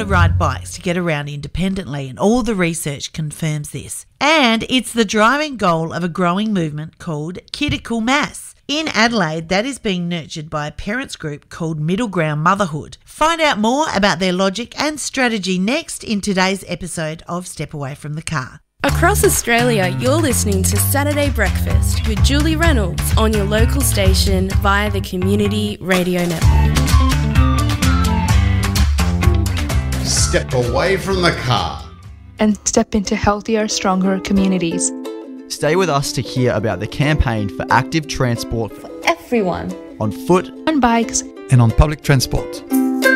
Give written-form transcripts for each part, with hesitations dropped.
to ride bikes to get around independently, and all the research confirms this. And it's the driving goal of a growing movement called Critical Mass. In Adelaide, that is being nurtured by a parents group called Middle Ground Motherhood. Find out more about their logic and strategy next in today's episode of Step Away from the Car. Across Australia, you're listening to Saturday Breakfast with Julie Reynolds on your local station via the Community Radio Network. Step away from the car and step into healthier, stronger communities. Stay with us to hear about the campaign for active transport for everyone. On foot, on bikes, and on public transport.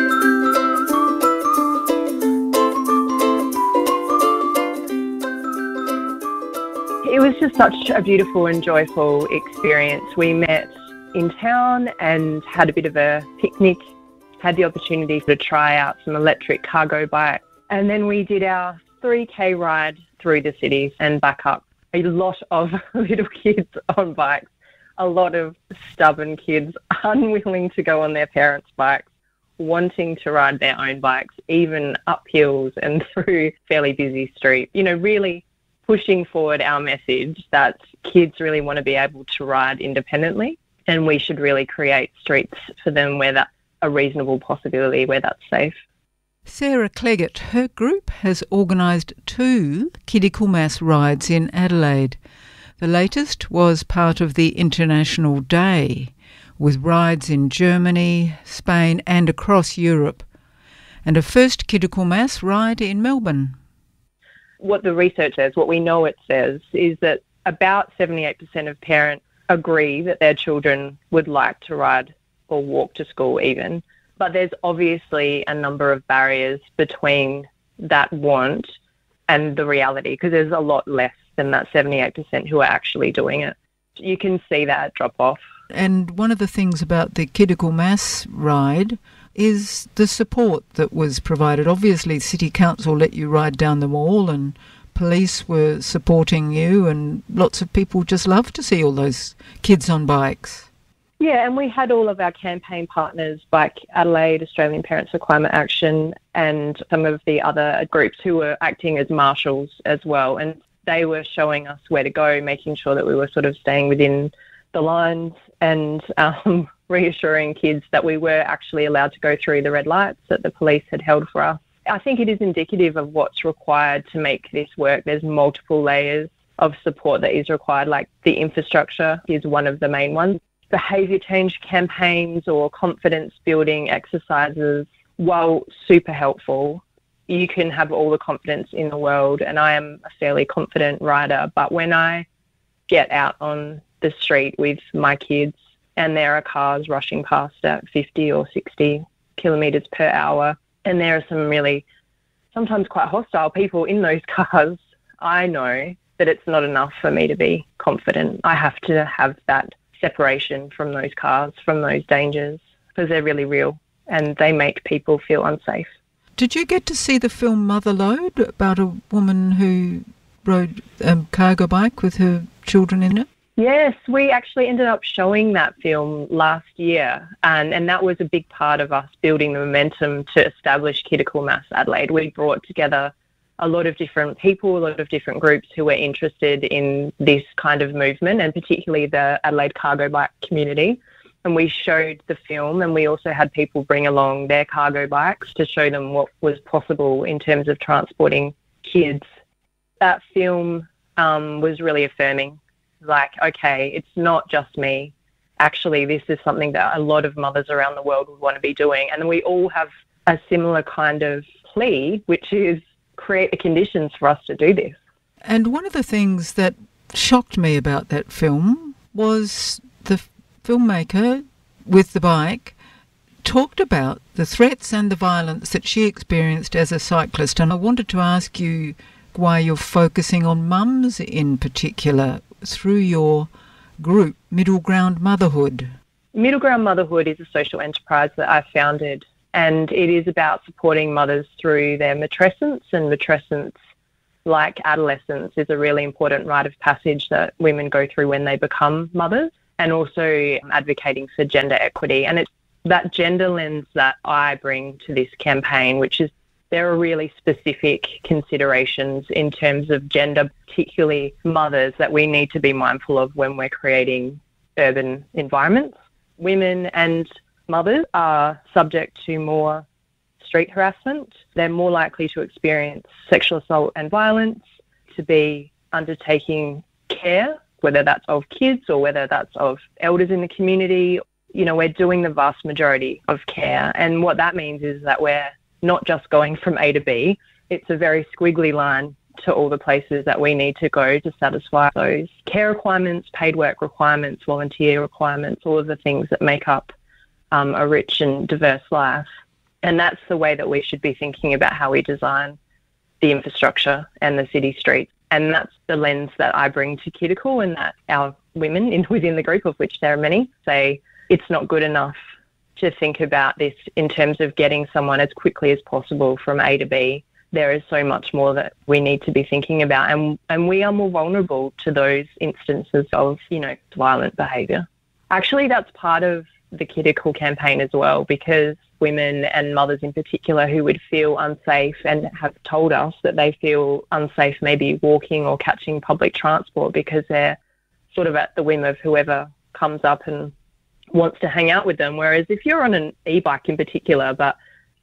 It was just such a beautiful and joyful experience. We met in town and had a bit of a picnic, had the opportunity to try out some electric cargo bikes, and then we did our 3K ride through the cities and back up. A lot of little kids on bikes, a lot of stubborn kids unwilling to go on their parents' bikes, wanting to ride their own bikes, even up hills and through fairly busy streets. You know, really pushing forward our message that kids really want to be able to ride independently, and we should really create streets for them where that's a reasonable possibility, where that's safe. Sarah Cleggett, her group has organised 2 Critical Mass rides in Adelaide. The latest was part of the International Day, with rides in Germany, Spain and across Europe, and a first Critical Mass ride in Melbourne. What the research says, what we know it says, is that about 78% of parents agree that their children would like to ride or walk to school even. But there's obviously a number of barriers between that want and the reality, because there's a lot less than that 78% who are actually doing it. You can see that drop off. And one of the things about the Critical Mass ride is the support that was provided. Obviously, City Council let you ride down the mall and police were supporting you, and lots of people just loved to see all those kids on bikes. Yeah, and we had all of our campaign partners, Bike Adelaide, Australian Parents for Climate Action, and some of the other groups who were acting as marshals as well. And they were showing us where to go, making sure that we were sort of staying within the lines and reassuring kids that we were actually allowed to go through the red lights that the police had held for us. I think it is indicative of what's required to make this work. There's multiple layers of support that is required, like the infrastructure is one of the main ones. Behaviour change campaigns or confidence building exercises, while super helpful, you can have all the confidence in the world, and I am a fairly confident rider, but when I get out on the street with my kids and there are cars rushing past at 50 or 60 kilometres per hour, and there are some really sometimes quite hostile people in those cars, I know that it's not enough for me to be confident. I have to have that separation from those cars, from those dangers, because they're really real and they make people feel unsafe. Did you get to see the film Motherload, about a woman who rode a cargo bike with her children in it? Yes, we actually ended up showing that film last year, and that was a big part of us building the momentum to establish Critical Mass Adelaide. We brought together a lot of different people, a lot of different groups who were interested in this kind of movement, and particularly the Adelaide cargo bike community. And we showed the film, and we also had people bring along their cargo bikes to show them what was possible in terms of transporting kids. That film was really affirming. Like, okay, it's not just me. Actually, this is something that a lot of mothers around the world would want to be doing. And we all have a similar kind of plea, which is create the conditions for us to do this. And one of the things that shocked me about that film was the filmmaker with the bike talked about the threats and the violence that she experienced as a cyclist. And I wanted to ask you why you're focusing on mums in particular through your group, Middle Ground Motherhood. Middle Ground Motherhood is a social enterprise that I founded, and it is about supporting mothers through their matrescence, and matrescence, like adolescence, is a really important rite of passage that women go through when they become mothers, and also advocating for gender equity. And it's that gender lens that I bring to this campaign, which is there are really specific considerations in terms of gender, particularly mothers, that we need to be mindful of when we're creating urban environments. Women and mothers are subject to more street harassment. They're more likely to experience sexual assault and violence, to be undertaking care, whether that's of kids or whether that's of elders in the community. You know, we're doing the vast majority of care. And what that means is that we're not just going from A to B. It's a very squiggly line to all the places that we need to go to satisfy those care requirements, paid work requirements, volunteer requirements, all of the things that make up a rich and diverse life. And that's the way that we should be thinking about how we design the infrastructure and the city streets. And that's the lens that I bring to Kiddercool, and that our women within the group, of which there are many, say it's not good enough to think about this in terms of getting someone as quickly as possible from A to B. There is so much more that we need to be thinking about, and we are more vulnerable to those instances of, violent behaviour. Actually, that's part of the Kiddercool campaign as well, because women and mothers in particular who would feel unsafe and have told us that they feel unsafe maybe walking or catching public transport because they're sort of at the whim of whoever comes up and wants to hang out with them. Whereas if you're on an e-bike in particular, but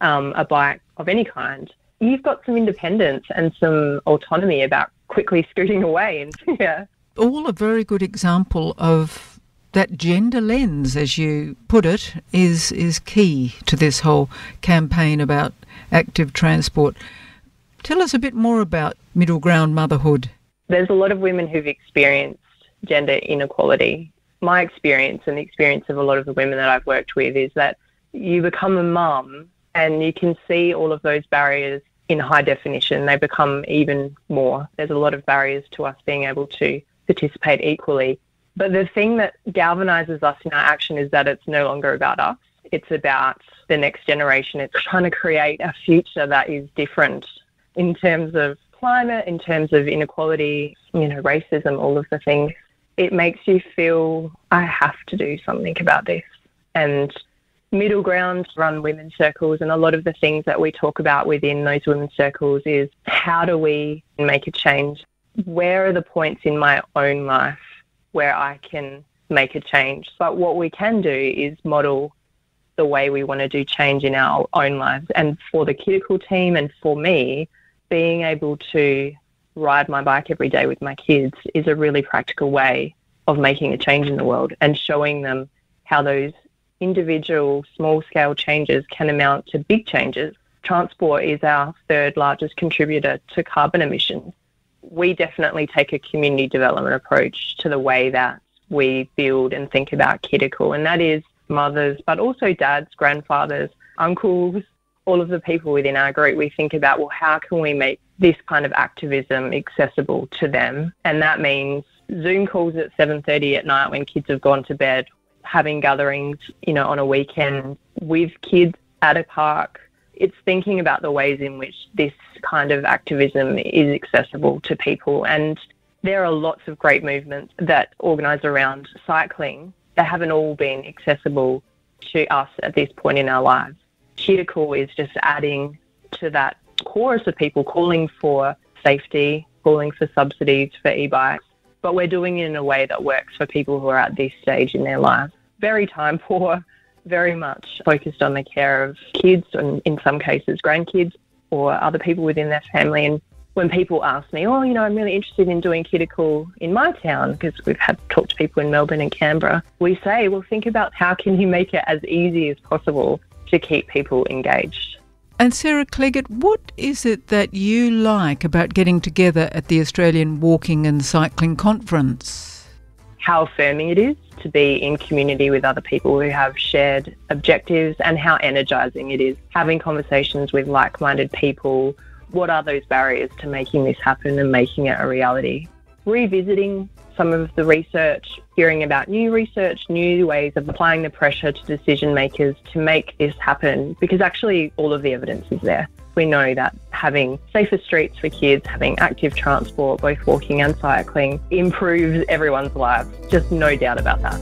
a bike of any kind, you've got some independence and some autonomy about quickly scooting away. And yeah, all a very good example of that gender lens, as you put it, is key to this whole campaign about active transport. Tell us a bit more about middle ground motherhood. There's a lot of women who've experienced gender inequality. My experience and the experience of a lot of the women that I've worked with is that you become a mum and you can see all of those barriers in high definition. They become even more. There's a lot of barriers to us being able to participate equally. But the thing that galvanises us in our action is that it's no longer about us. It's about the next generation. It's trying to create a future that is different in terms of climate, in terms of inequality, racism, all of the things. It makes you feel, I have to do something about this. And Middle Ground run women's circles, and a lot of the things that we talk about within those women's circles is how do we make a change? Where are the points in my own life where I can make a change? But what we can do is model the way we want to do change in our own lives. And for the Kiddercool team and for me, being able to ride my bike every day with my kids is a really practical way of making a change in the world and showing them how those individual small-scale changes can amount to big changes. Transport is our third largest contributor to carbon emissions. We definitely take a community development approach to the way that we build and think about Kiddercool, and that is mothers, but also dads, grandfathers, uncles, all of the people within our group. We think about, well, how can we make this kind of activism accessible to them? And that means Zoom calls at 7:30 at night when kids have gone to bed, having gatherings, on a weekend with kids at a park. It's thinking about the ways in which this kind of activism is accessible to people. And there are lots of great movements that organise around cycling that haven't all been accessible to us at this point in our lives. Kiddercool is just adding to that chorus of people calling for safety, calling for subsidies for e-bikes, but we're doing it in a way that works for people who are at this stage in their lives. Very time poor, very much focused on the care of kids and in some cases grandkids or other people within their family. And when people ask me, I'm really interested in doing Kiddercool in my town, because we've had talked to people in Melbourne and Canberra, we say, well, think about how can you make it as easy as possible to keep people engaged. And Sarah Cleggett, what is it that you like about getting together at the Australian Walking and Cycling Conference? How affirming it is to be in community with other people who have shared objectives, and how energising it is having conversations with like-minded people. What are those barriers to making this happen and making it a reality? Revisiting some of the research, hearing about new research, new ways of applying the pressure to decision makers to make this happen, because actually all of the evidence is there. We know that having safer streets for kids, having active transport, both walking and cycling, improves everyone's lives. Just no doubt about that.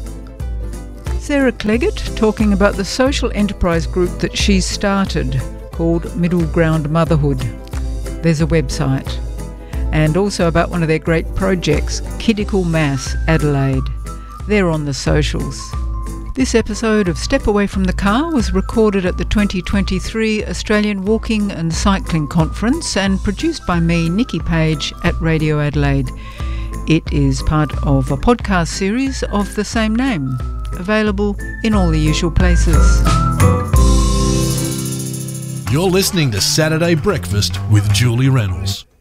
Sarah Cleggett talking about the social enterprise group that she started called Middle Ground Motherhood. There's a website. And also about one of their great projects, Kidical Mass Adelaide. They're on the socials. This episode of Step Away from the Car was recorded at the 2023 Australian Walking and Cycling Conference and produced by me, Nikki Page, at Radio Adelaide. It is part of a podcast series of the same name, available in all the usual places. You're listening to Saturday Breakfast with Julie Reynolds.